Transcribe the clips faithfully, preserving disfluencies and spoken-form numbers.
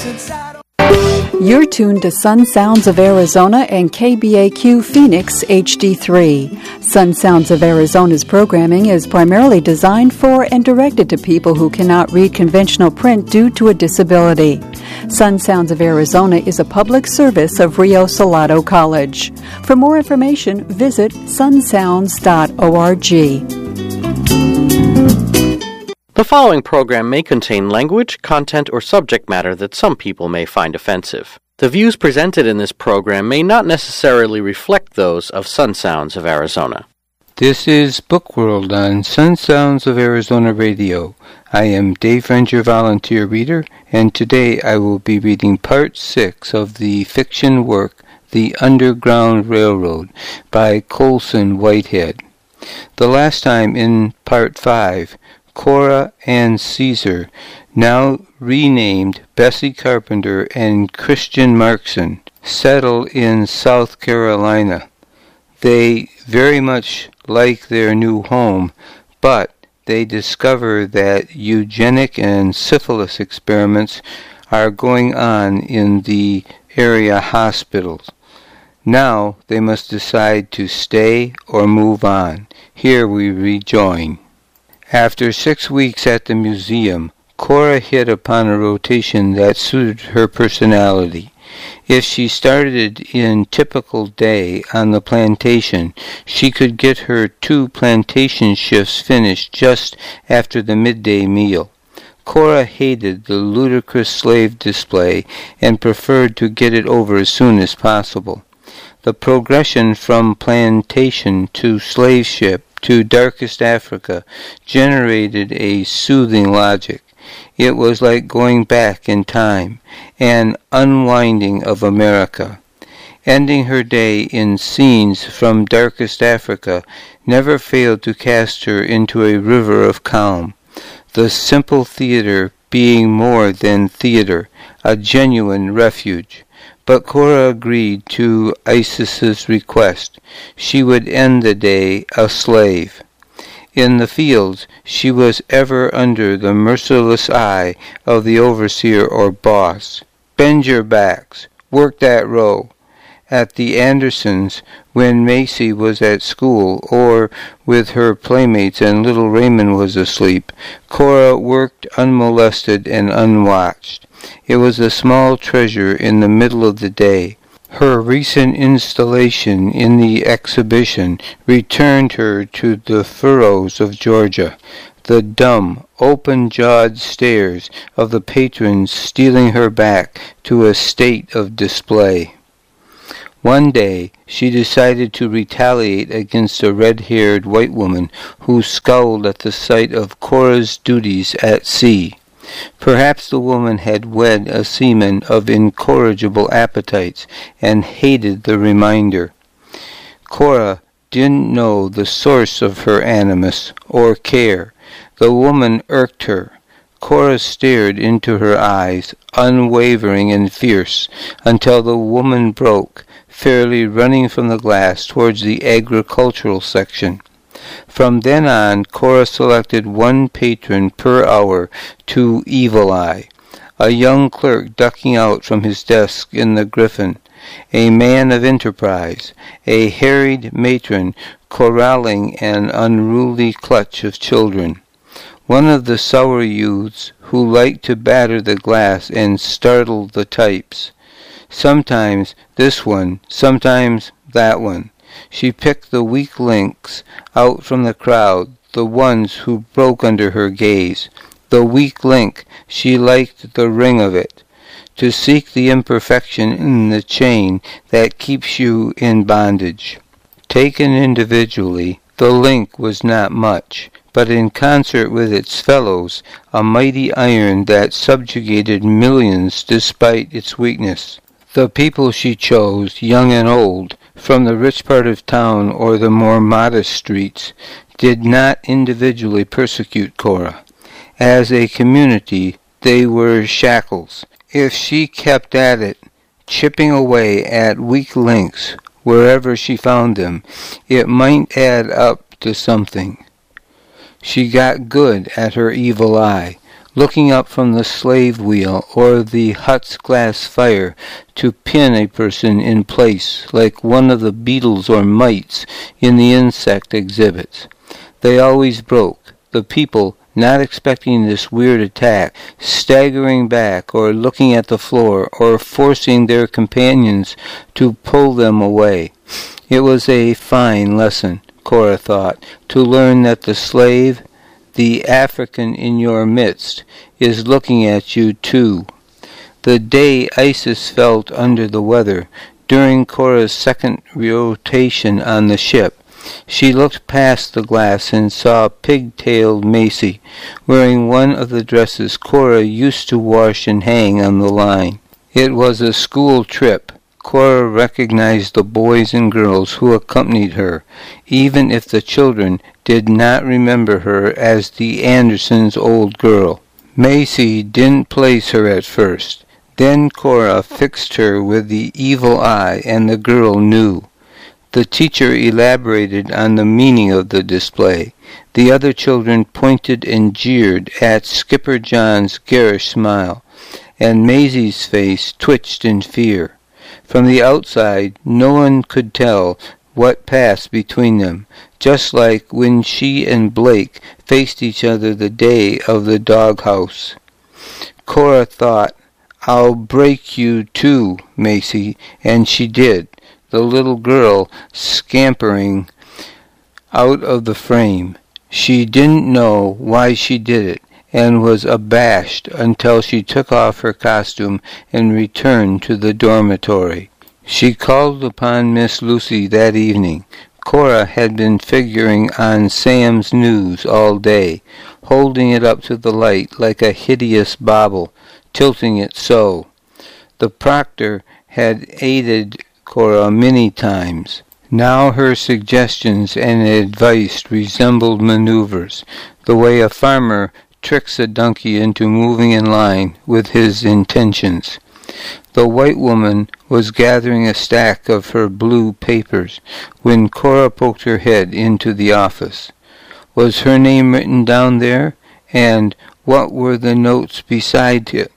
You're tuned to Sun Sounds of Arizona and K B A Q Phoenix H D three. Sun Sounds of Arizona's programming is primarily designed for and directed to people who cannot read conventional print due to a disability. Sun Sounds of Arizona is a public service of Rio Salado College. For more information, visit sun sounds dot org. The following program may contain language, content, or subject matter that some people may find offensive. The views presented in this program may not necessarily reflect those of Sun Sounds of Arizona. This is Book World on Sun Sounds of Arizona Radio. I am Dave Ranger, volunteer reader, and today I will be reading part six of the fiction work The Underground Railroad by Colson Whitehead. The last time in part five, Cora and Caesar, now renamed Bessie Carpenter and Christian Markson, settle in South Carolina. They very much like their new home, but they discover that eugenic and syphilis experiments are going on in the area hospitals. Now they must decide to stay or move on. Here we rejoin. After six weeks at the museum, Cora hit upon a rotation that suited her personality. If she started in typical day on the plantation, she could get her two plantation shifts finished just after the midday meal. Cora hated the ludicrous slave display and preferred to get it over as soon as possible. The progression from plantation to slave ship to darkest Africa generated a soothing logic. It was like going back in time, an unwinding of America. Ending her day in scenes from darkest Africa never failed to cast her into a river of calm. The simple theater being more than theater, a genuine refuge. But Cora agreed to Isis's request. She would end the day a slave. In the fields, she was ever under the merciless eye of the overseer or boss. Bend your backs. Work that row. At the Andersons, when Macy was at school, or with her playmates and little Raymond was asleep, Cora worked unmolested and unwatched. It was a small treasure in the middle of the day. Her recent installation in the exhibition returned her to the furrows of Georgia, the dumb, open-jawed stares of the patrons stealing her back to a state of display. One day she decided to retaliate against a red-haired white woman who scowled at the sight of Cora's duties at sea. Perhaps the woman had wed a seaman of incorrigible appetites and hated the reminder. Cora didn't know the source of her animus or care. The woman irked her. Cora stared into her eyes, unwavering and fierce, until the woman broke, fairly running from the glass towards the agricultural section. From then on, Cora selected one patron per hour to Evil Eye, a young clerk ducking out from his desk in the Griffin, a man of enterprise, a harried matron corralling an unruly clutch of children, one of the sour youths who liked to batter the glass and startle the types. Sometimes this one, sometimes that one. She picked the weak links out from the crowd, the ones who broke under her gaze. The weak link, she liked the ring of it. To seek the imperfection in the chain that keeps you in bondage. Taken individually, the link was not much, but in concert with its fellows, a mighty iron that subjugated millions despite its weakness. The people she chose, young and old, from the rich part of town or the more modest streets, did not individually persecute Cora. As a community, they were shackles. If she kept at it, chipping away at weak links wherever she found them, it might add up to something. She got good at her evil eye, looking up from the slave wheel or the hut's glass fire to pin a person in place like one of the beetles or mites in the insect exhibits. They always broke, the people not expecting this weird attack, staggering back or looking at the floor or forcing their companions to pull them away. It was a fine lesson, Cora thought, to learn that the slave, the African in your midst, is looking at you too. The day Isis felt under the weather, during Cora's second rotation on the ship, she looked past the glass and saw pig-tailed Macy, wearing one of the dresses Cora used to wash and hang on the line. It was a school trip. Cora recognized the boys and girls who accompanied her, even if the children did not remember her as the Andersons' old girl. Macy didn't place her at first. Then Cora fixed her with the evil eye, and the girl knew. The teacher elaborated on the meaning of the display. The other children pointed and jeered at Skipper John's garish smile, and Maisie's face twitched in fear. From the outside, no one could tell what passed between them, just like when she and Blake faced each other the day of the doghouse. Cora thought, "I'll break you too, Macy," and she did, the little girl scampering out of the frame. She didn't know why she did it, and was abashed until she took off her costume and returned to the dormitory. She called upon Miss Lucy that evening. Cora had been figuring on Sam's news all day, holding it up to the light like a hideous bauble, tilting it so. The proctor had aided Cora many times. Now her suggestions and advice resembled maneuvers, the way a farmer tricks a donkey into moving in line with his intentions. The white woman was gathering a stack of her blue papers when Cora poked her head into the office. Was her name written down there? And what were the notes beside it?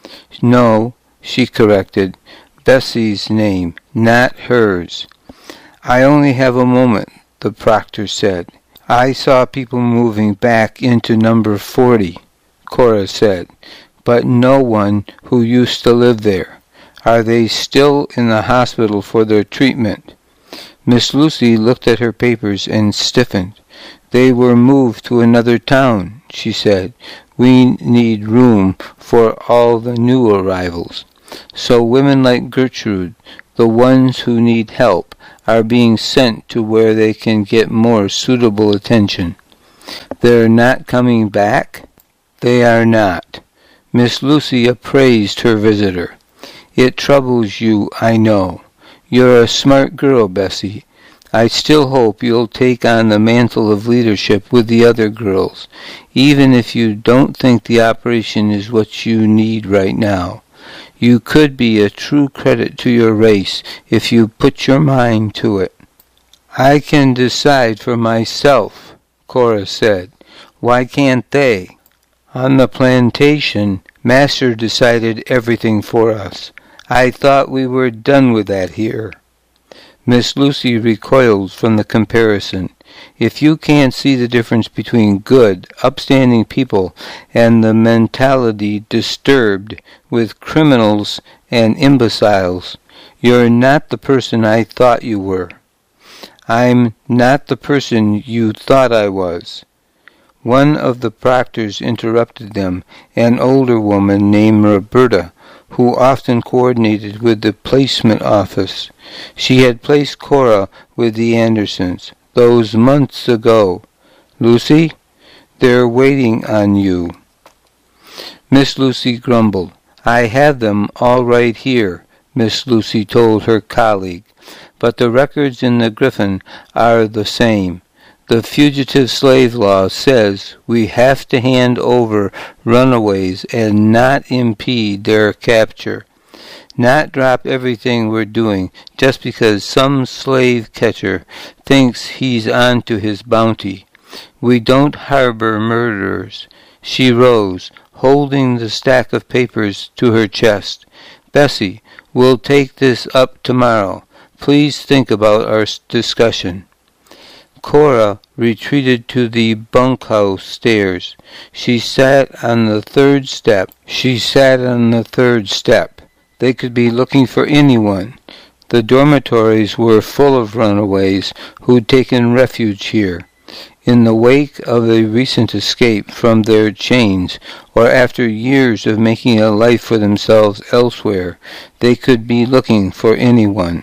No, she corrected. Bessie's name, not hers. "I only have a moment," the proctor said. "I saw people moving back into number forty, Cora said, "but no one who used to live there. Are they still in the hospital for their treatment?" Miss Lucy looked at her papers and stiffened. "They were moved to another town," she said. "We need room for all the new arrivals. So women like Gertrude, the ones who need help, are being sent to where they can get more suitable attention." "They're not coming back?" "They are not." Miss Lucy appraised her visitor. "It troubles you, I know. You're a smart girl, Bessie. I still hope you'll take on the mantle of leadership with the other girls, even if you don't think the operation is what you need right now. You could be a true credit to your race if you put your mind to it." "I can decide for myself," Cora said. "Why can't they?" "On the plantation, Master decided everything for us. I thought we were done with that here." Miss Lucy recoiled from the comparison. "If you can't see the difference between good, upstanding people and the mentality disturbed with criminals and imbeciles, you're not the person I thought you were." "I'm not the person you thought I was." One of the proctors interrupted them, an older woman named Roberta, who often coordinated with the placement office. She had placed Cora with the Andersons those months ago. "Lucy, they're waiting on you." Miss Lucy grumbled. "I have them all right here," Miss Lucy told her colleague, "but the records in the Griffin are the same. The fugitive slave law says we have to hand over runaways and not impede their capture, not drop everything we're doing just because some slave catcher thinks he's on to his bounty. We don't harbor murderers." She rose, holding the stack of papers to her chest. "Bessie, we'll take this up tomorrow. Please think about our discussion." Cora retreated to the bunkhouse stairs. She sat on the third step. She sat on the third step. They could be looking for anyone. The dormitories were full of runaways who'd taken refuge here. In the wake of a recent escape from their chains, or after years of making a life for themselves elsewhere, they could be looking for anyone.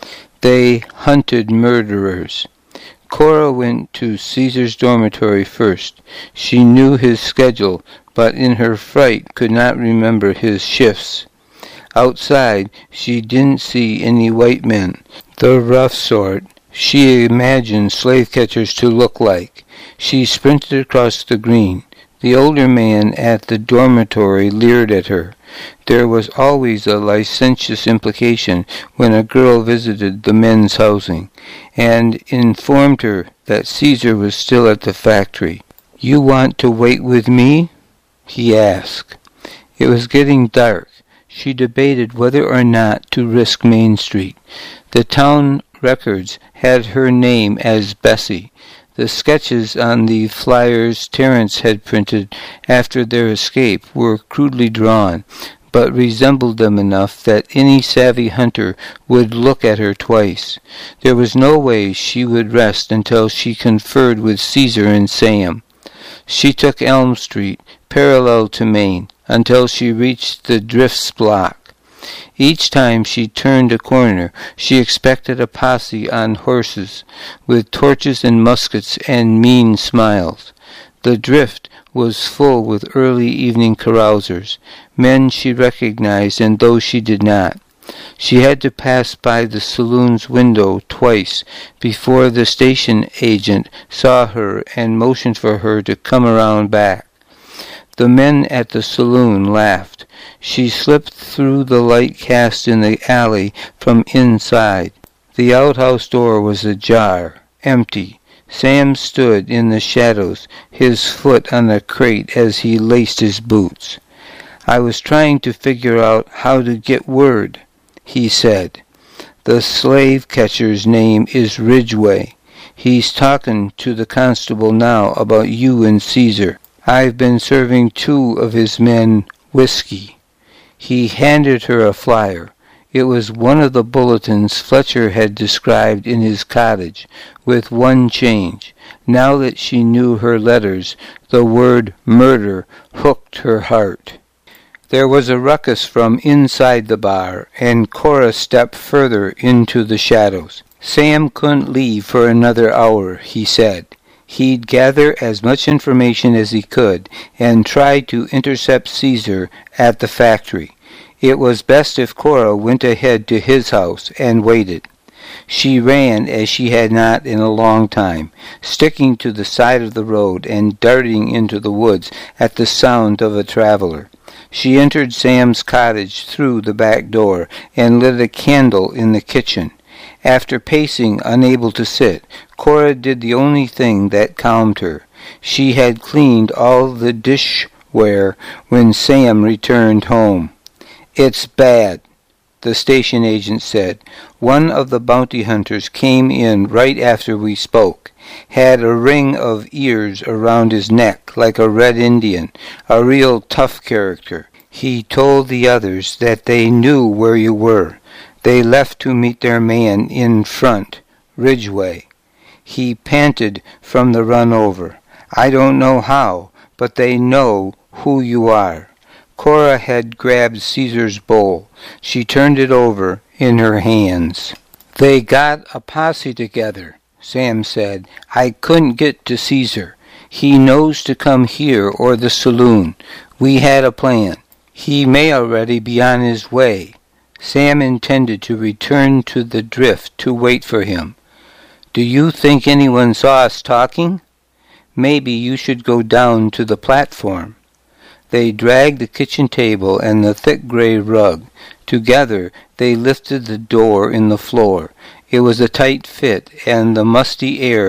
They hunted murderers. Cora went to Caesar's dormitory first. She knew his schedule, but in her fright could not remember his shifts. Outside, she didn't see any white men, the rough sort she imagined slave catchers to look like. She sprinted across the green. The older man at the dormitory leered at her. There was always a licentious implication when a girl visited the men's housing, and informed her that Caesar was still at the factory. "You want to wait with me?" he asked. It was getting dark. She debated whether or not to risk Main Street. The town records had her name as Bessie. The sketches on the flyers Terence had printed after their escape were crudely drawn, but resembled them enough that any savvy hunter would look at her twice. There was no way she would rest until she conferred with Caesar and Sam. She took Elm Street, parallel to Main, until she reached the Drifts block. Each time she turned a corner, she expected a posse on horses, with torches and muskets and mean smiles. The Drift was full with early evening carousers, men she recognized and those she did not. She had to pass by the saloon's window twice before the station agent saw her and motioned for her to come around back. The men at the saloon laughed. She slipped through the light cast in the alley from inside. The outhouse door was ajar, empty. Sam stood in the shadows, his foot on the crate as he laced his boots. "I was trying to figure out how to get word," he said. "The slave catcher's name is Ridgway. He's talking to the constable now about you and Caesar. I've been serving two of his men whiskey." He handed her a flyer. It was one of the bulletins Fletcher had described in his cottage, with one change. Now that she knew her letters, the word murder hooked her heart. There was a ruckus from inside the bar, and Cora stepped further into the shadows. Sam couldn't leave for another hour, he said. He'd gather as much information as he could and try to intercept Caesar at the factory. It was best if Cora went ahead to his house and waited. She ran as she had not in a long time, sticking to the side of the road and darting into the woods at the sound of a traveler. She entered Sam's cottage through the back door and lit a candle in the kitchen. After pacing, unable to sit, Cora did the only thing that calmed her. She had cleaned all the dishware when Sam returned home. "It's bad," the station agent said. "One of the bounty hunters came in right after we spoke. Had a ring of ears around his neck like a Red Indian, a real tough character. He told the others that they knew where you were. They left to meet their man in front, Ridgway. He panted from the run over. I don't know how, but they know who you are." Cora had grabbed Caesar's bowl. She turned it over in her hands. "They got a posse together," Sam said. "I couldn't get to Caesar. He knows to come here or the saloon. We had a plan. He may already be on his way." Sam intended to return to the Drift to wait for him. "Do you think anyone saw us talking? Maybe you should go down to the platform." They dragged the kitchen table and the thick gray rug. Together they lifted the door in the floor. It was a tight fit, and the musty air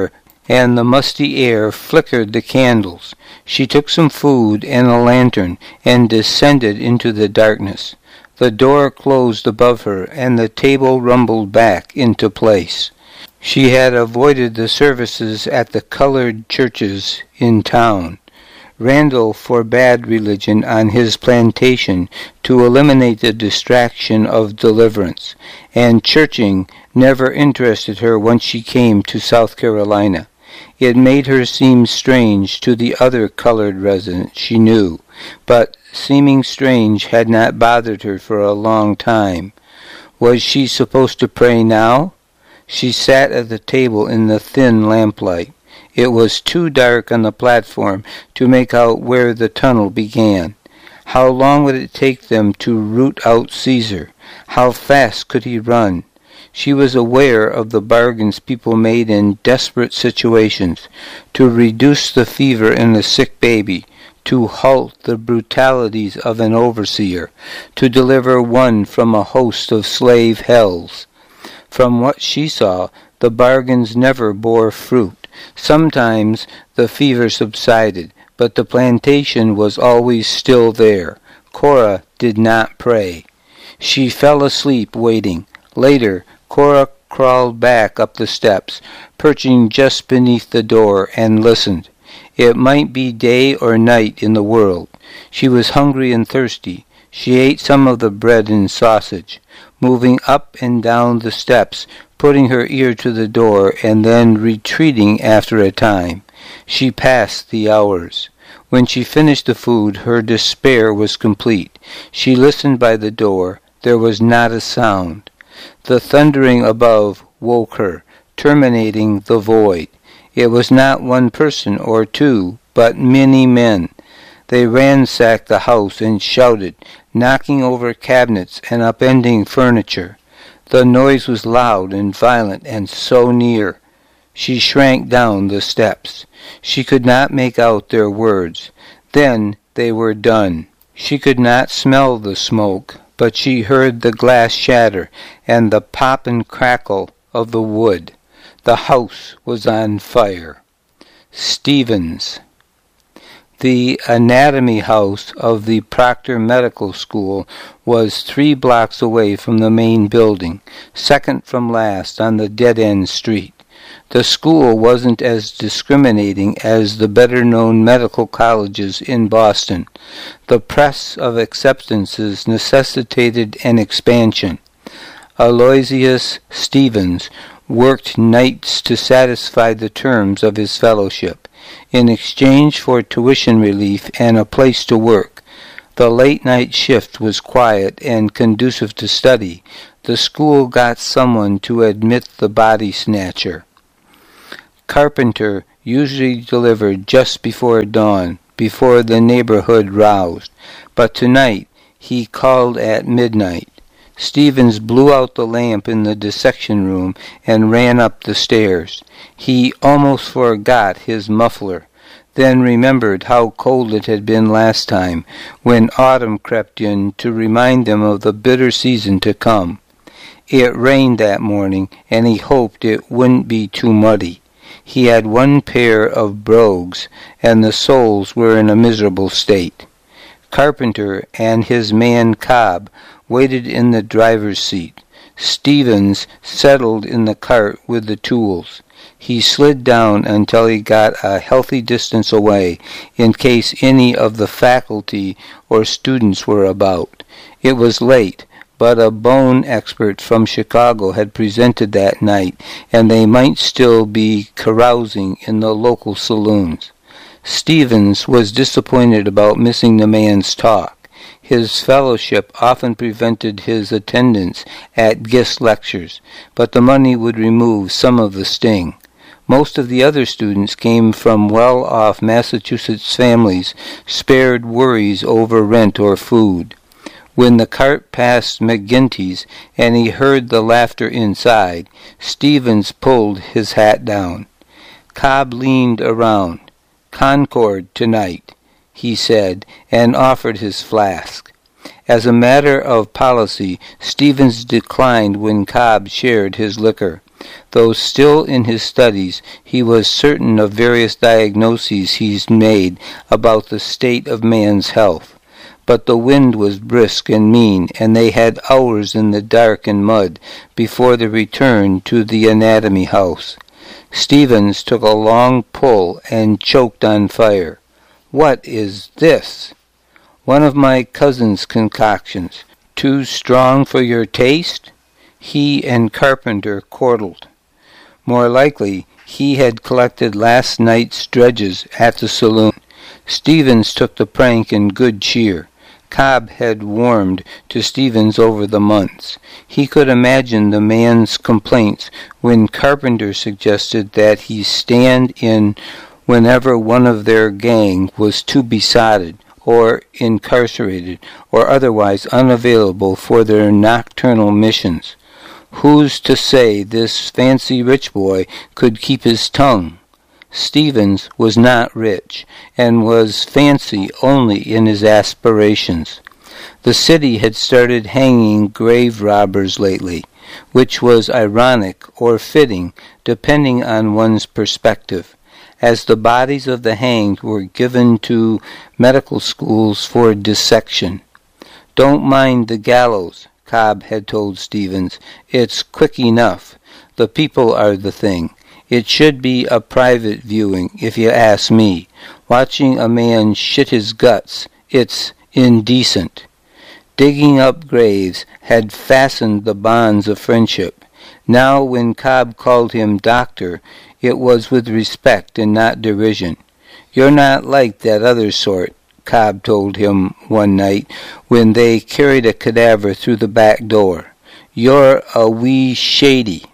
and the musty air flickered the candles. She took some food and a lantern and descended into the darkness. The door closed above her, and the table rumbled back into place. She had avoided the services at the colored churches in town. Randall forbade religion on his plantation to eliminate the distraction of deliverance, and churching never interested her once she came to South Carolina. It made her seem strange to the other colored residents she knew, but seeming strange had not bothered her for a long time. Was she supposed to pray now? She sat at the table in the thin lamplight. It was too dark on the platform to make out where the tunnel began. How long would it take them to root out Caesar? How fast could he run? She was aware of the bargains people made in desperate situations, to reduce the fever in a sick baby, to halt the brutalities of an overseer, to deliver one from a host of slave hells. From what she saw, the bargains never bore fruit. Sometimes the fever subsided, but the plantation was always still there. Cora did not pray. She fell asleep waiting. Later, Cora crawled back up the steps, perching just beneath the door, and listened. It might be day or night in the world. She was hungry and thirsty. She ate some of the bread and sausage, moving up and down the steps, putting her ear to the door, and then retreating after a time. She passed the hours. When she finished the food, her despair was complete. She listened by the door. There was not a sound. The thundering above woke her, terminating the void. It was not one person or two, but many men. They ransacked the house and shouted, knocking over cabinets and upending furniture. The noise was loud and violent and so near. She shrank down the steps. She could not make out their words. Then they were done. She could not smell the smoke, but she heard the glass shatter and the pop and crackle of the wood. The house was on fire. Stevens. The anatomy house of the Proctor Medical School was three blocks away from the main building, second from last on the dead-end street. The school wasn't as discriminating as the better-known medical colleges in Boston. The press of acceptances necessitated an expansion. Aloysius Stevens worked nights to satisfy the terms of his fellowship. In exchange for tuition relief and a place to work, the late-night shift was quiet and conducive to study. The school got someone to admit the body snatcher. Carpenter usually delivered just before dawn, before the neighborhood roused, but tonight he called at midnight. Stevens blew out the lamp in the dissection room and ran up the stairs. He almost forgot his muffler, then remembered how cold it had been last time, when autumn crept in to remind them of the bitter season to come. It rained that morning, and he hoped it wouldn't be too muddy. He had one pair of brogues, and the soles were in a miserable state. Carpenter and his man Cobb waited in the driver's seat. Stevens settled in the cart with the tools. He slid down until he got a healthy distance away, in case any of the faculty or students were about. It was late, but a bone expert from Chicago had presented that night, and they might still be carousing in the local saloons. Stevens was disappointed about missing the man's talk. His fellowship often prevented his attendance at Gist lectures, but the money would remove some of the sting. Most of the other students came from well-off Massachusetts families, spared worries over rent or food. When the cart passed McGinty's and he heard the laughter inside, Stevens pulled his hat down. Cobb leaned around. "Concord tonight," he said, and offered his flask. As a matter of policy, Stevens declined when Cobb shared his liquor. Though still in his studies, he was certain of various diagnoses he's made about the state of man's health. But the wind was brisk and mean, and they had hours in the dark and mud before they returned to the anatomy house. Stevens took a long pull and choked on fire. "What is this?" "One of my cousin's concoctions. Too strong for your taste?" He and Carpenter chortled. More likely, he had collected last night's dredges at the saloon. Stevens took the prank in good cheer. Cobb had warmed to Stevens over the months. He could imagine the man's complaints when Carpenter suggested that he stand in whenever one of their gang was too besotted, or incarcerated, or otherwise unavailable for their nocturnal missions. Who's to say this fancy rich boy could keep his tongue? Stevens was not rich, and was fancy only in his aspirations. The city had started hanging grave robbers lately, which was ironic or fitting, depending on one's perspective, as the bodies of the hanged were given to medical schools for dissection. "Don't mind the gallows," Cobb had told Stevens. "It's quick enough. The people are the thing. It should be a private viewing, if you ask me. Watching a man shit his guts, it's indecent." Digging up graves had fastened the bonds of friendship. Now when Cobb called him doctor, it was with respect and not derision. "You're not like that other sort," Cobb told him one night when they carried a cadaver through the back door. "You're a wee shady."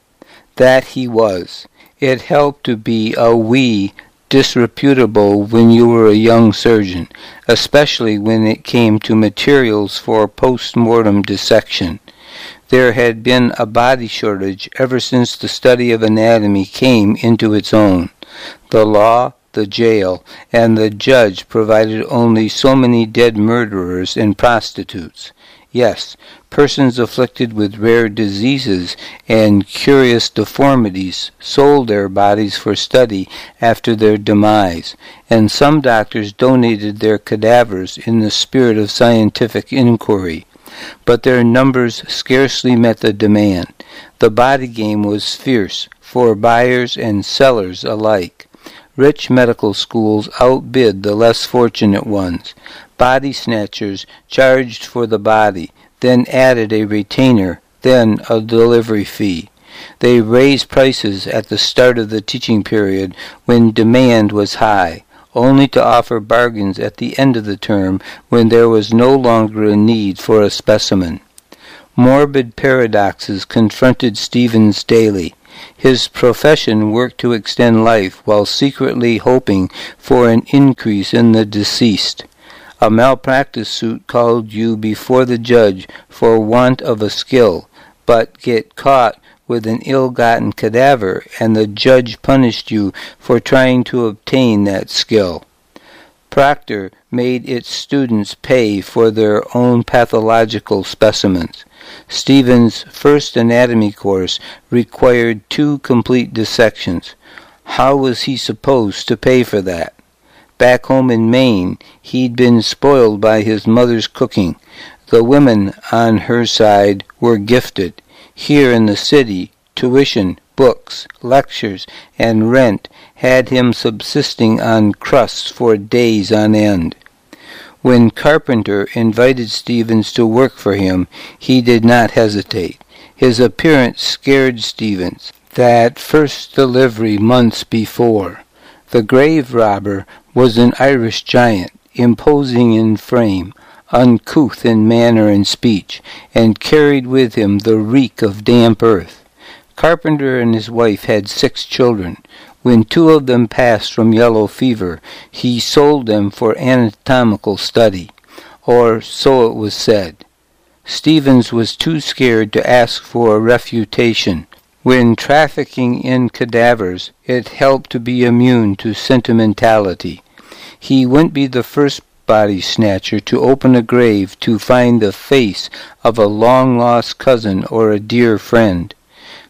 That he was. It helped to be a wee disreputable when you were a young surgeon, especially when it came to materials for post-mortem dissection. There had been a body shortage ever since the study of anatomy came into its own. The law, the jail, and the judge provided only so many dead murderers and prostitutes. Yes, persons afflicted with rare diseases and curious deformities sold their bodies for study after their demise, and some doctors donated their cadavers in the spirit of scientific inquiry. But their numbers scarcely met the demand. The body game was fierce for buyers and sellers alike. Rich medical schools outbid the less fortunate ones. Body snatchers charged for the body, then added a retainer, then a delivery fee. They raised prices at the start of the teaching period when demand was high, only to offer bargains at the end of the term when there was no longer a need for a specimen. Morbid paradoxes confronted Stevens daily. His profession worked to extend life while secretly hoping for an increase in the deceased. A malpractice suit called you before the judge for want of a skill, but get caught with an ill-gotten cadaver, and the judge punished you for trying to obtain that skill. Proctor made its students pay for their own pathological specimens. Stevens' first anatomy course required two complete dissections. How was he supposed to pay for that? Back home in Maine, he'd been spoiled by his mother's cooking. The women on her side were gifted. Here in the city, tuition, books, lectures, and rent had him subsisting on crusts for days on end. When Carpenter invited Stevens to work for him, he did not hesitate. His appearance scared Stevens. That first delivery months before. The grave robber was an Irish giant, imposing in frame, uncouth in manner and speech, and carried with him the reek of damp earth. Carpenter and his wife had six children. When two of them passed from yellow fever, he sold them for anatomical study, or so it was said. Stevens was too scared to ask for a refutation. When trafficking in cadavers, it helped to be immune to sentimentality. He wouldn't be the first body snatcher to open a grave to find the face of a long-lost cousin or a dear friend.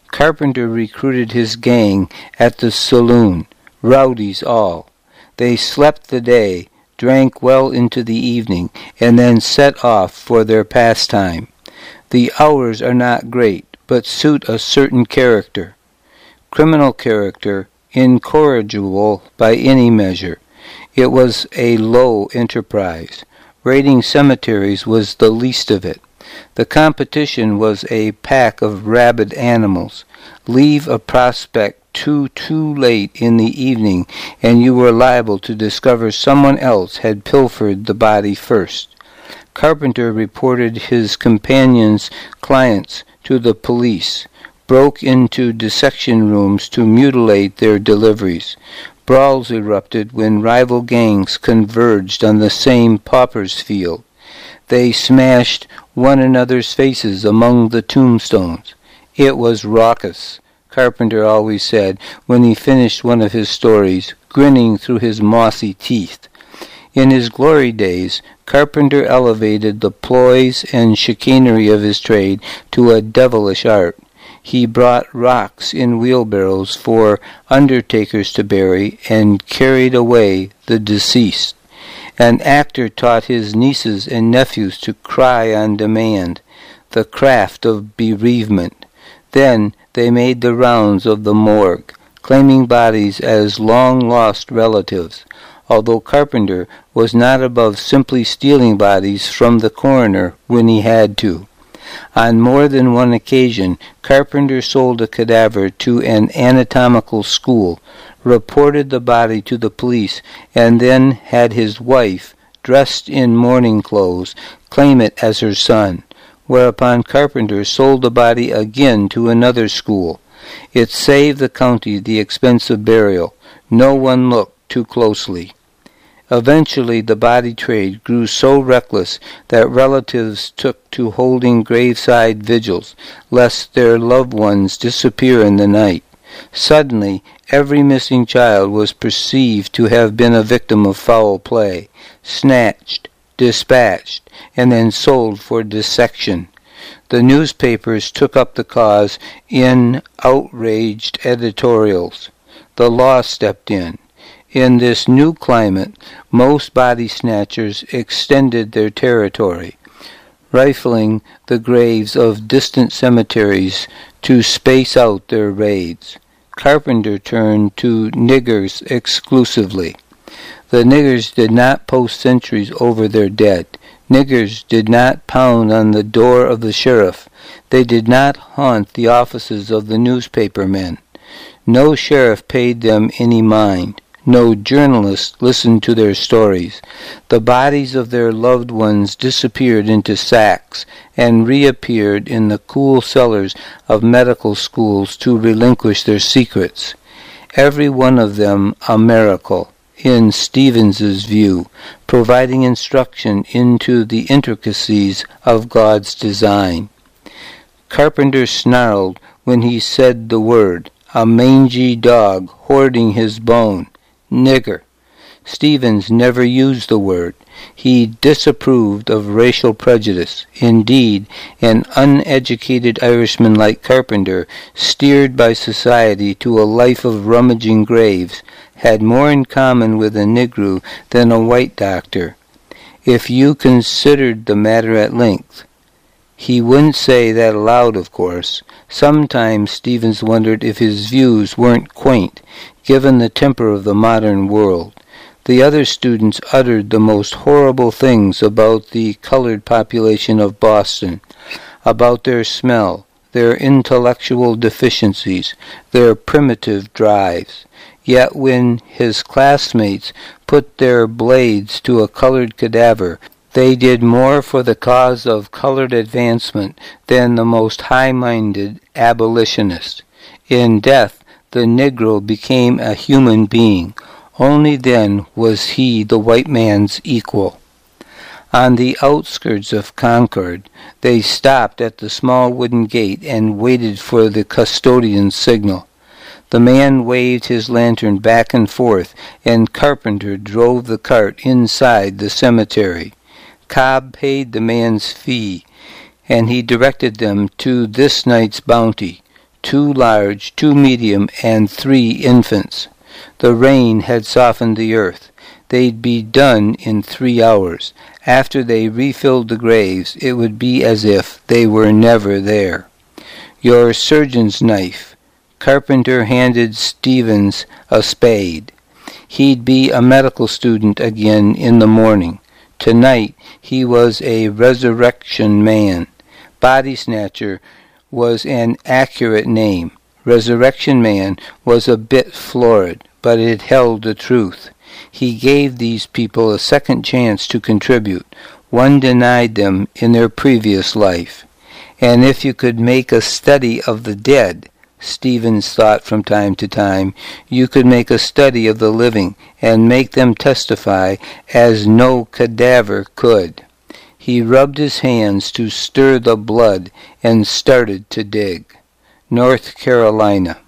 Carpenter recruited his gang at the saloon, rowdies all. They slept the day, drank well into the evening, and then set off for their pastime. The hours are not great, but suit a certain character. Criminal character, incorrigible by any measure. It was a low enterprise. Raiding cemeteries was the least of it. The competition was a pack of rabid animals. Leave a prospect too too late in the evening, and you were liable to discover someone else had pilfered the body first. Carpenter reported his companions' clients to the police, broke into dissection rooms to mutilate their deliveries. Brawls erupted when rival gangs converged on the same pauper's field. They smashed one another's faces among the tombstones. It was raucous, Carpenter always said when he finished one of his stories, grinning through his mossy teeth. In his glory days, Carpenter elevated the ploys and chicanery of his trade to a devilish art. He brought rocks in wheelbarrows for undertakers to bury and carried away the deceased. An actor taught his nieces and nephews to cry on demand, the craft of bereavement. Then they made the rounds of the morgue, claiming bodies as long-lost relatives, although Carpenter was not above simply stealing bodies from the coroner when he had to. On more than one occasion, Carpenter sold a cadaver to an anatomical school, reported the body to the police, and then had his wife, dressed in mourning clothes, claim it as her son, whereupon Carpenter sold the body again to another school. It saved the county the expense of burial. No one looked too closely. Eventually the body trade grew so reckless that relatives took to holding graveside vigils, lest their loved ones disappear in the night. Suddenly, every missing child was perceived to have been a victim of foul play, snatched, dispatched, and then sold for dissection. The newspapers took up the cause in outraged editorials. The law stepped in. In this new climate, most body snatchers extended their territory, rifling the graves of distant cemeteries to space out their raids. Carpenter turned to niggers exclusively. The niggers did not post sentries over their dead. Niggers did not pound on the door of the sheriff. They did not haunt the offices of the newspaper men. No sheriff paid them any mind. No journalist listened to their stories. The bodies of their loved ones disappeared into sacks and reappeared in the cool cellars of medical schools to relinquish their secrets. Every one of them a miracle, in Stevens's view, providing instruction into the intricacies of God's design. Carpenter snarled when he said the word, a mangy dog hoarding his bone. Nigger. Stevens never used the word. He disapproved of racial prejudice. Indeed, an uneducated Irishman like Carpenter, steered by society to a life of rummaging graves, had more in common with a Negro than a white doctor. If you considered the matter at length, he wouldn't say that aloud, of course. Sometimes Stevens wondered if his views weren't quaint, given the temper of the modern world. The other students uttered the most horrible things about the colored population of Boston, about their smell, their intellectual deficiencies, their primitive drives. Yet when his classmates put their blades to a colored cadaver, they did more for the cause of colored advancement than the most high-minded abolitionist. In death, the Negro became a human being. Only then was he the white man's equal. On the outskirts of Concord, they stopped at the small wooden gate and waited for the custodian's signal. The man waved his lantern back and forth, and Carpenter drove the cart inside the cemetery. Cobb paid the man's fee, and he directed them to this night's bounty, two large, two medium, and three infants. The rain had softened the earth. They'd be done in three hours. After they refilled the graves, it would be as if they were never there. Your surgeon's knife. Carpenter handed Stevens a spade. He'd be a medical student again in the morning. Tonight he was a resurrection man. Body snatcher was an accurate name. Resurrection man was a bit florid, but it held the truth. He gave these people a second chance to contribute, one denied them in their previous life. And if you could make a study of the dead, Stevens thought from time to time, you could make a study of the living and make them testify as no cadaver could. He rubbed his hands to stir the blood and started to dig. North Carolina.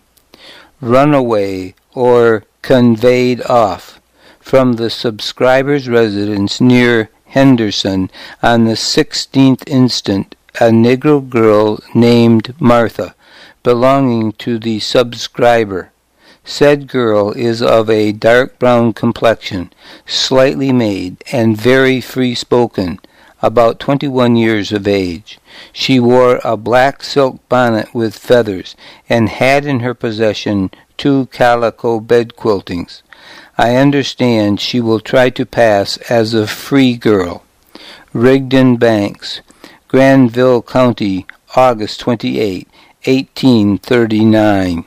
Runaway or conveyed off from the subscriber's residence near Henderson on the sixteenth instant, a Negro girl named Martha, belonging to the subscriber. Said girl is of a dark brown complexion, slightly made, and very free-spoken, about twenty-one years of age. She wore a black silk bonnet with feathers, and had in her possession two calico bed quiltings. I understand she will try to pass as a free girl. Rigdon Banks, Granville County, August twenty-eighth, eighteen thirty-nine.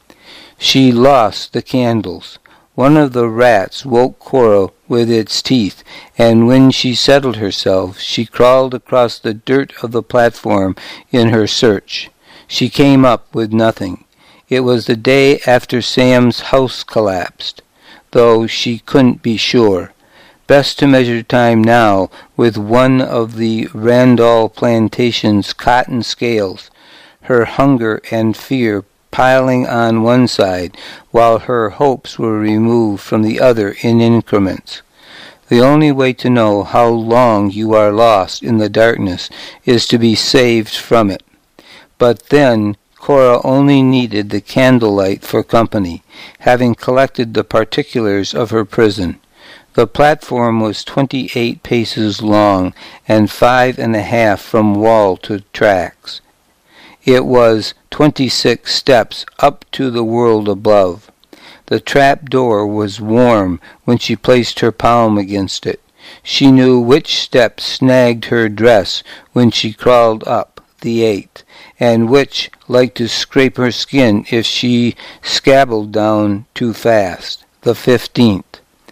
She lost the candles. One of the rats woke Cora with its teeth, and when she settled herself, she crawled across the dirt of the platform in her search. She came up with nothing. It was the day after Sam's house collapsed, though she couldn't be sure. Best to measure time now with one of the Randall plantation's cotton scales, her hunger and fear piling on one side, while her hopes were removed from the other in increments. The only way to know how long you are lost in the darkness is to be saved from it. But then Cora only needed the candlelight for company, having collected the particulars of her prison. The platform was twenty-eight paces long and five and a half from wall to tracks. It was twenty-six steps up to the world above. The trap door was warm when she placed her palm against it. She knew which step snagged her dress when she crawled up, the eighth, and which liked to scrape her skin if she scabbled down too fast, the fifteenth.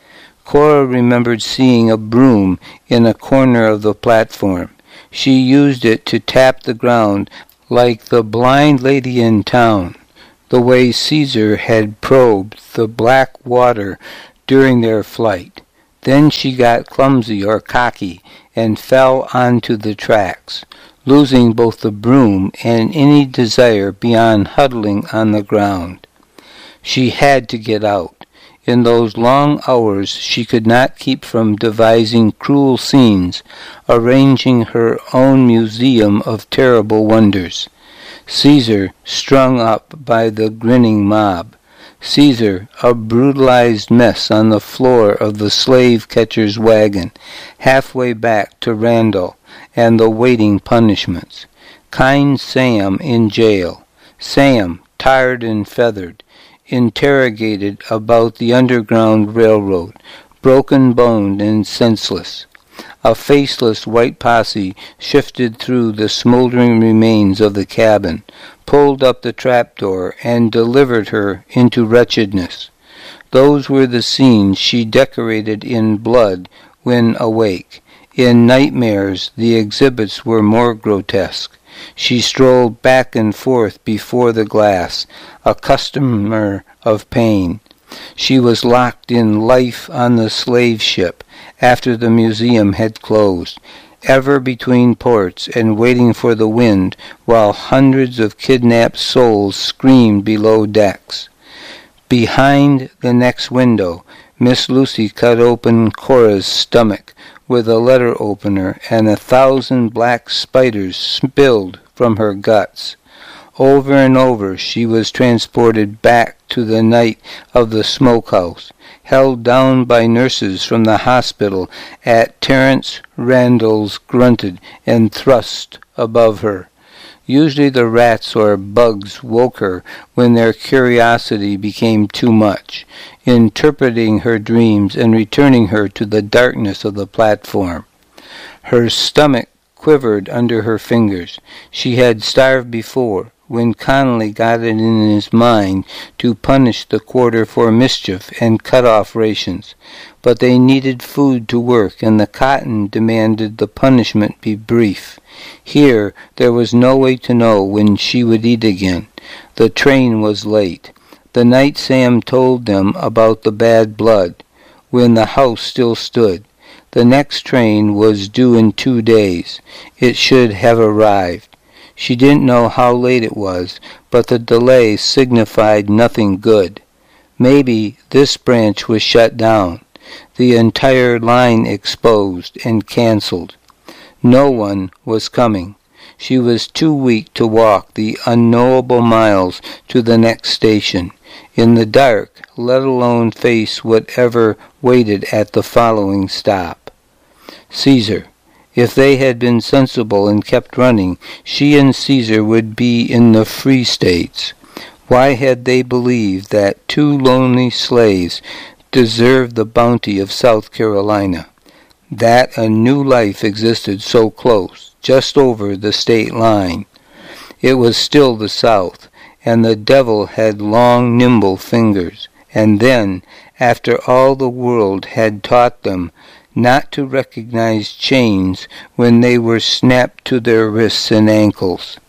Cora remembered seeing a broom in a corner of the platform. She used it to tap the ground like the blind lady in town, the way Caesar had probed the black water during their flight. Then she got clumsy or cocky and fell onto the tracks, losing both the broom and any desire beyond huddling on the ground. She had to get out. In those long hours she could not keep from devising cruel scenes, arranging her own museum of terrible wonders. Caesar strung up by the grinning mob. Caesar, a brutalized mess on the floor of the slave-catcher's wagon, halfway back to Randall and the waiting punishments. Kind Sam in jail. Sam, tired and feathered, interrogated about the Underground Railroad, broken-boned and senseless. A faceless white posse shifted through the smoldering remains of the cabin, pulled up the trapdoor, and delivered her into wretchedness. Those were the scenes she decorated in blood when awake. In nightmares the exhibits were more grotesque. She strolled back and forth before the glass, a customer of pain. She was locked in life on the slave ship after the museum had closed, ever between ports and waiting for the wind while hundreds of kidnapped souls screamed below decks. Behind the next window, Miss Lucy cut open Cora's stomach with a letter opener, and a thousand black spiders spilled from her guts. Over and over she was transported back to the night of the smokehouse, held down by nurses from the hospital at Terence Randall's grunted and thrust above her. Usually the rats or bugs woke her when their curiosity became too much, interpreting her dreams and returning her to the darkness of the platform. Her stomach quivered under her fingers. She had starved before, when Connolly got it in his mind to punish the quarter for mischief and cut off rations. But they needed food to work, and the cotton demanded the punishment be brief. Here there was no way to know when she would eat again. The train was late. The night Sam told them about the bad blood, when the house still stood. The next train was due in two days. It should have arrived. She didn't know how late it was, but the delay signified nothing good. Maybe this branch was shut down, the entire line exposed and canceled. No one was coming. She was too weak to walk the unknowable miles to the next station, in the dark, let alone face whatever waited at the following stop. Caesar. If they had been sensible and kept running, she and Caesar would be in the Free States. Why had they believed that two lonely slaves deserved the bounty of South Carolina? That a new life existed so close, just over the state line. It was still the South, and the devil had long, nimble fingers. And then, after all the world had taught them not to recognize chains when they were snapped to their wrists and ankles.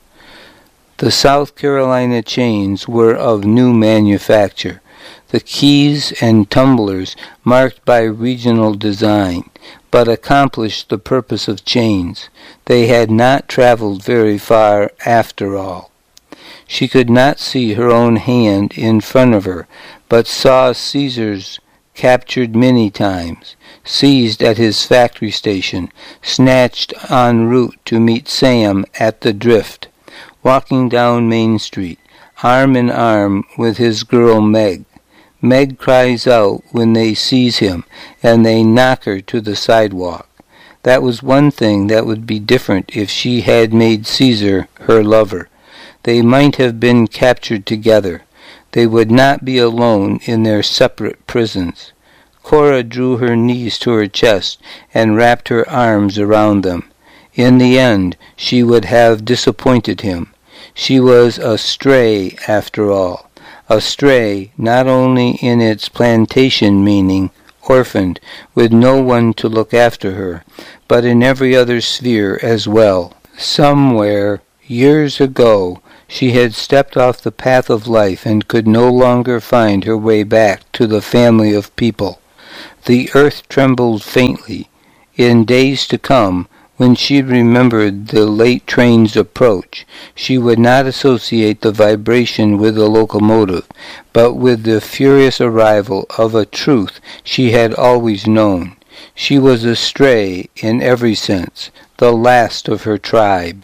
The South Carolina chains were of new manufacture, the keys and tumblers marked by regional design, but accomplished the purpose of chains. They had not traveled very far after all. She could not see her own hand in front of her, but saw Caesar's captured many times, seized at his factory station, snatched en route to meet Sam at the Drift, walking down Main Street, arm in arm with his girl Meg. Meg cries out when they seize him, and they knock her to the sidewalk. That was one thing that would be different if she had made Caesar her lover. They might have been captured together. They would not be alone in their separate prisons. Cora drew her knees to her chest and wrapped her arms around them. In the end, she would have disappointed him. She was a stray, after all. A stray not only in its plantation meaning, orphaned, with no one to look after her, but in every other sphere as well. Somewhere, years ago, she had stepped off the path of life and could no longer find her way back to the family of people. The earth trembled faintly. In days to come, when she remembered the late train's approach, she would not associate the vibration with the locomotive, but with the furious arrival of a truth she had always known. She was a stray in every sense, the last of her tribe.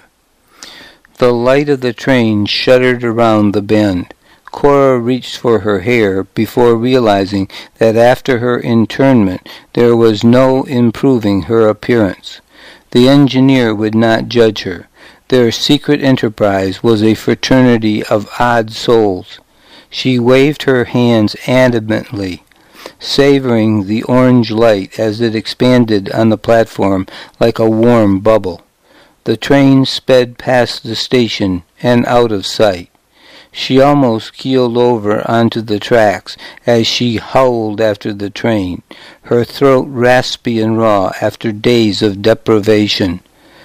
The light of the train shuddered around the bend. Cora reached for her hair before realizing that after her internment there was no improving her appearance. The engineer would not judge her. Their secret enterprise was a fraternity of odd souls. She waved her hands animately, savoring the orange light as it expanded on the platform like a warm bubble. The train sped past the station and out of sight. She almost keeled over onto the tracks as she howled after the train, her throat raspy and raw after days of deprivation.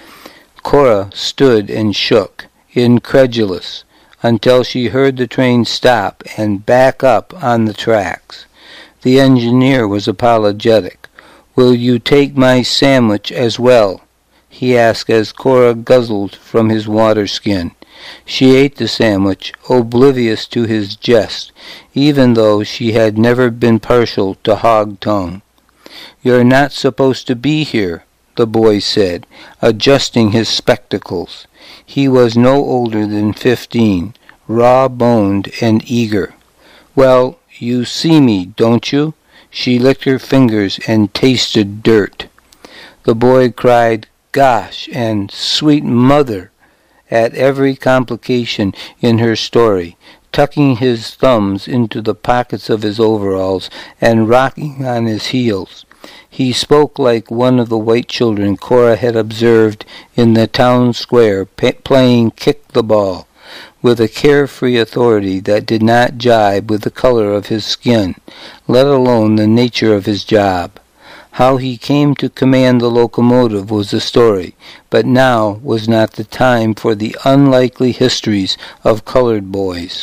Cora stood and shook, incredulous, until she heard the train stop and back up on the tracks. The engineer was apologetic. "Will you take my sandwich as well?" he asked as Cora guzzled from his water skin. She ate the sandwich, oblivious to his jest, even though she had never been partial to hog tongue. "You're not supposed to be here," the boy said, adjusting his spectacles. He was no older than fifteen, raw-boned and eager. "Well, you see me, don't you?" She licked her fingers and tasted dirt. The boy cried, "Gosh," and "Sweet mother," at every complication in her story, tucking his thumbs into the pockets of his overalls and rocking on his heels. He spoke like one of the white children Cora had observed in the town square p- playing kick the ball, with a carefree authority that did not jibe with the color of his skin, let alone the nature of his job. How he came to command the locomotive was the story, but now was not the time for the unlikely histories of colored boys.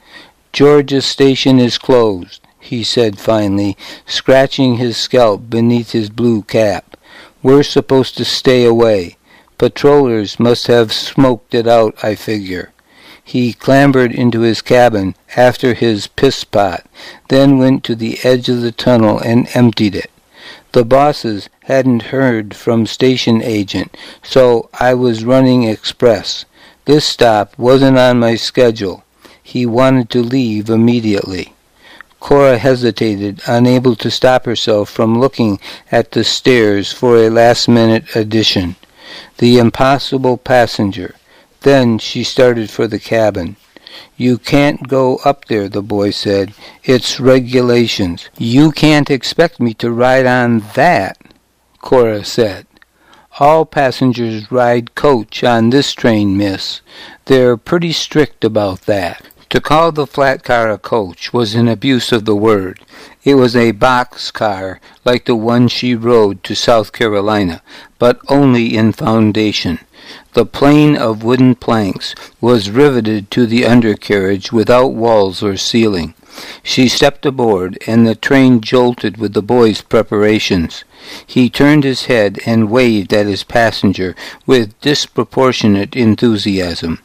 "Georgia Station is closed," he said finally, scratching his scalp beneath his blue cap. "We're supposed to stay away. Patrollers must have smoked it out, I figure." He clambered into his cabin after his piss pot, then went to the edge of the tunnel and emptied it. The bosses hadn't heard from station agent, so I was running express. This stop wasn't on my schedule. He wanted to leave immediately. Cora hesitated, unable to stop herself from looking at the stairs for a last-minute addition. The impossible passenger. Then she started for the cabin. "You can't go up there," the boy said. "It's regulations." "You can't expect me to ride on that," Cora said. "All passengers ride coach on this train, miss. They're pretty strict about that." To call the flat car a coach was an abuse of the word. It was a box car like the one she rode to South Carolina, but only in foundation. The plane of wooden planks was riveted to the undercarriage without walls or ceiling. She stepped aboard, and the train jolted with the boy's preparations. He turned his head and waved at his passenger with disproportionate enthusiasm.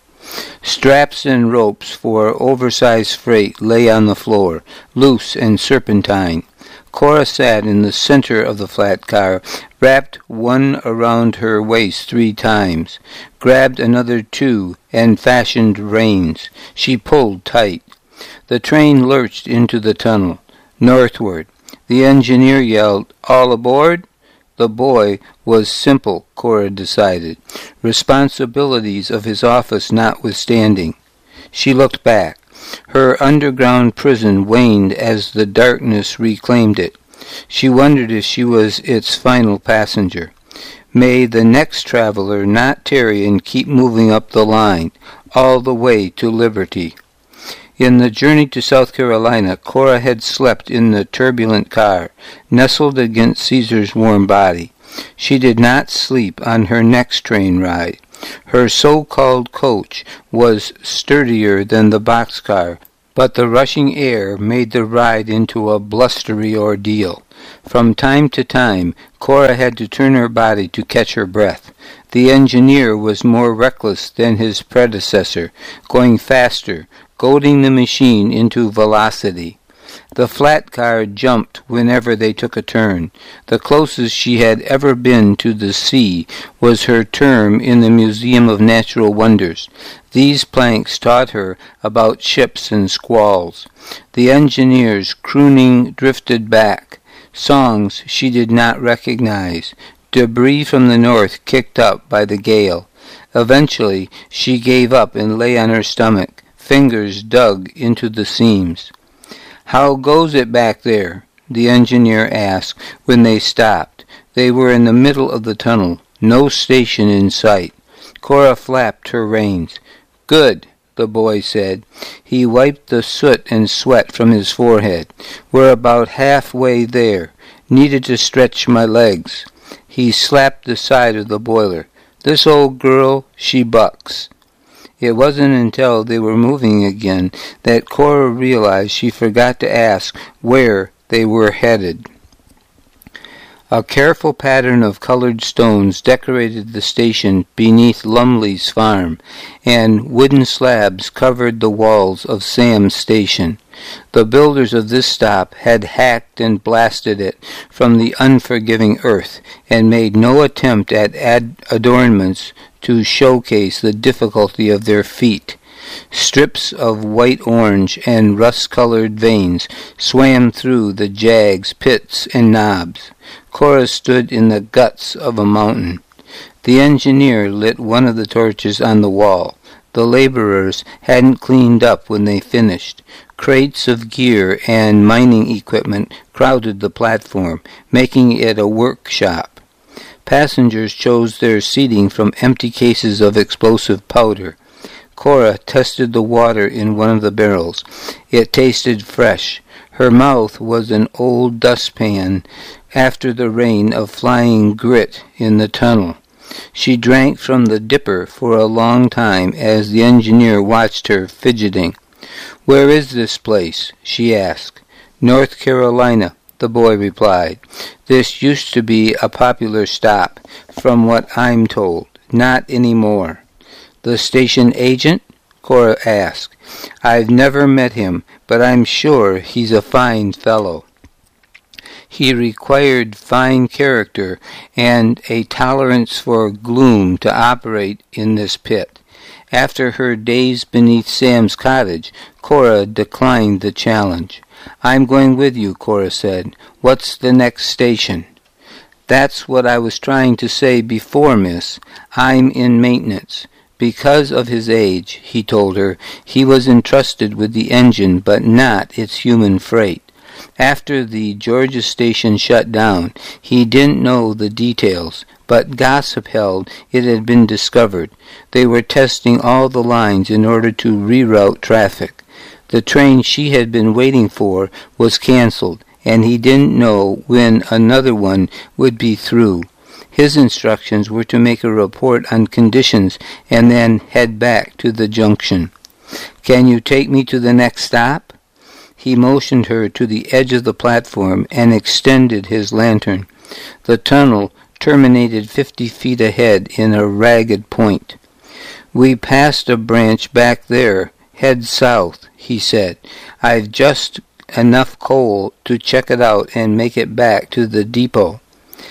Straps and ropes for oversized freight lay on the floor, loose and serpentine. Cora sat in the center of the flat car, wrapped one around her waist three times, grabbed another two, and fashioned reins. She pulled tight. The train lurched into the tunnel, northward. The engineer yelled, "All aboard?" The boy was simple, Cora decided, responsibilities of his office notwithstanding. She looked back. Her underground prison waned as the darkness reclaimed it. She wondered if she was its final passenger. May the next traveler not tarry and keep moving up the line, all the way to liberty. In the journey to South Carolina, Cora had slept in the turbulent car, nestled against Caesar's warm body. She did not sleep on her next train ride. Her so-called coach was sturdier than the boxcar, but the rushing air made the ride into a blustery ordeal. From time to time, Cora had to turn her body to catch her breath. The engineer was more reckless than his predecessor, going faster, goading the machine into velocity. The flat car jumped whenever they took a turn. The closest she had ever been to the sea was her term in the Museum of Natural Wonders. These planks taught her about ships and squalls. The engineer's crooning drifted back, songs she did not recognize, debris from the north kicked up by the gale. Eventually she gave up and lay on her stomach, fingers dug into the seams. "How goes it back there?" the engineer asked when they stopped. They were in the middle of the tunnel, no station in sight. Cora flapped her reins. "Good," the boy said. He wiped the soot and sweat from his forehead. "We're about halfway there. Needed to stretch my legs." He slapped the side of the boiler. "This old girl, she bucks." It wasn't until they were moving again that Cora realized she forgot to ask where they were headed. A careful pattern of colored stones decorated the station beneath Lumley's farm, and wooden slabs covered the walls of Sam's station. The builders of this stop had hacked and blasted it from the unforgiving earth, and made no attempt at ad- adornments to showcase the difficulty of their feat. Strips of white-orange and rust-colored veins swam through the jags, pits, and knobs. Cora stood in the guts of a mountain. The engineer lit one of the torches on the wall. The laborers hadn't cleaned up when they finished. Crates of gear and mining equipment crowded the platform, making it a workshop. Passengers chose their seating from empty cases of explosive powder. Cora tested the water in one of the barrels. It tasted fresh. Her mouth was an old dustpan after the rain of flying grit in the tunnel. She drank from the dipper for a long time as the engineer watched her fidgeting. "Where is this place?" she asked. "North Carolina," the boy replied. "This used to be a popular stop, from what I'm told. Not any more." "The station agent?" Cora asked. "I've never met him, but I'm sure he's a fine fellow." He required fine character and a tolerance for gloom to operate in this pit. After her days beneath Sam's cottage, Cora declined the challenge. "I'm going with you," Cora said. "What's the next station?" "That's what I was trying to say before, miss. I'm in maintenance." Because of his age, he told her, he was entrusted with the engine but not its human freight. After the Georgia station shut down, he didn't know the details, but gossip held it had been discovered. They were testing all the lines in order to reroute traffic. The train she had been waiting for was canceled, and he didn't know when another one would be through. His instructions were to make a report on conditions and then head back to the junction. "Can you take me to the next stop?" He motioned her to the edge of the platform and extended his lantern. The tunnel terminated fifty feet ahead in a ragged point. "We passed a branch back there. Head south," he said. "I've just enough coal to check it out and make it back to the depot."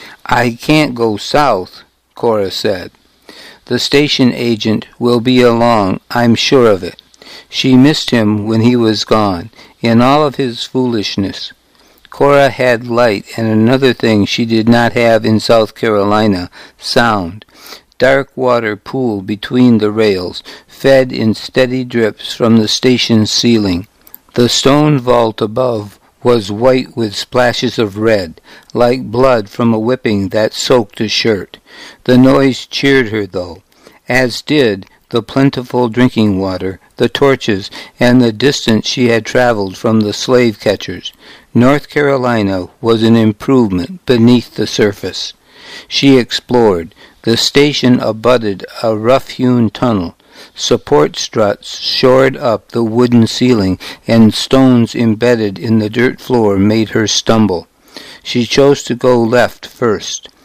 "I can't go south," Cora said. "The station agent will be along, I'm sure of it." She missed him when he was gone, in all of his foolishness. Cora had light and another thing she did not have in South Carolina, sound. Dark water pooled between the rails, fed in steady drips from the station's ceiling. The stone vault above was white with splashes of red, like blood from a whipping that soaked a shirt. The noise cheered her, though, as did the plentiful drinking water, the torches, and the distance she had traveled from the slave catchers. North Carolina was an improvement beneath the surface. She explored. The station abutted a rough-hewn tunnel. Support struts shored up the wooden ceiling, and stones embedded in the dirt floor made her stumble. She chose to go left first.